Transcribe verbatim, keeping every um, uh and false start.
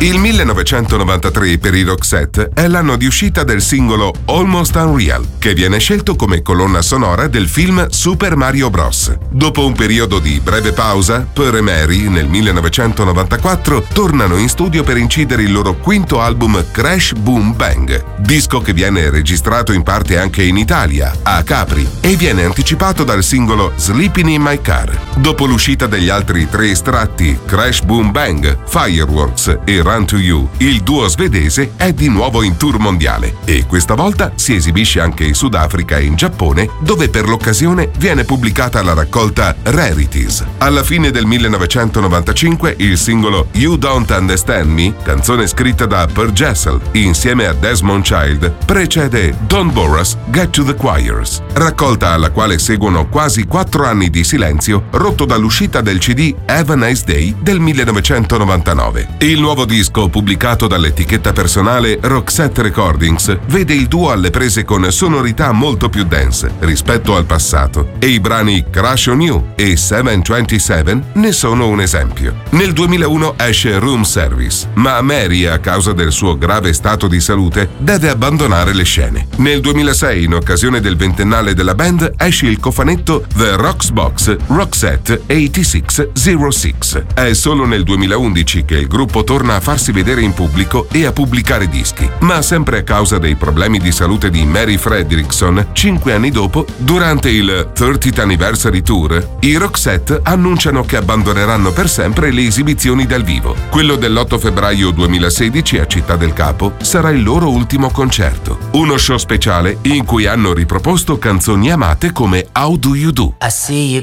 Il millenovecentonovantatré per i Roxette è l'anno di uscita del singolo Almost Unreal, che viene scelto come colonna sonora del film Super Mario Bros. Dopo un periodo di breve pausa, Per e Mary nel millenovecentonovantaquattro tornano in studio per incidere il loro quinto album Crash Boom Bang, disco che viene registrato in parte anche in Italia, a Capri, e viene anticipato dal singolo Sleeping in My Car. Dopo l'uscita degli altri tre estratti, Crash Boom Bang, Fireworks e Run to You, il duo svedese è di nuovo in tour mondiale e questa volta si esibisce anche in Sudafrica e in Giappone, dove per l'occasione viene pubblicata la raccolta Rarities. Alla fine del millenovecentonovantacinque il singolo You Don't Understand Me, canzone scritta da Per Gessle insieme a Desmond Child, precede Don't Bore Us, Get to the Choirs, raccolta alla quale seguono quasi quattro anni di silenzio rotto dall'uscita del C D Have a Nice Day del millenovecentonovantanove. Il nuovo disco, pubblicato dall'etichetta personale Roxette Recordings, vede il duo alle prese con sonorità molto più dense rispetto al passato e i brani Crush on You e seven twenty-seven ne sono un esempio. Nel duemilauno esce Room Service, ma Mary, a causa del suo grave stato di salute, deve abbandonare le scene. Nel duemilasei, in occasione del ventennale della band, esce il cofanetto The Rocks Box Roxette ottantasei zero sei. È solo nel duemilaundici che il gruppo torna a farsi vedere in pubblico e a pubblicare dischi, ma sempre a causa dei problemi di salute di Mary Fredriksson, cinque anni dopo, durante il thirtieth Anniversary Tour, i Roxette annunciano che abbandoneranno per sempre le esibizioni dal vivo. Quello dell'otto febbraio duemilasedici a Città del Capo sarà il loro ultimo concerto, uno show speciale in cui hanno riproposto canzoni amate come How Do You Do. I see you